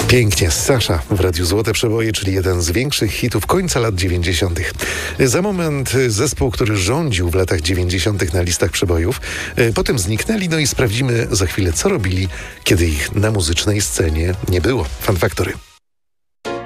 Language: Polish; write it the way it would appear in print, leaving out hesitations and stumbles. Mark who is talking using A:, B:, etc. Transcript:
A: Pięknie, Sasza w Radiu Złote Przeboje, czyli jeden z większych hitów końca lat 90. Za moment zespół, który rządził w latach 90. na listach przebojów. Potem zniknęli, no i sprawdzimy za chwilę, co robili, kiedy ich na muzycznej scenie nie było. Fun Factory.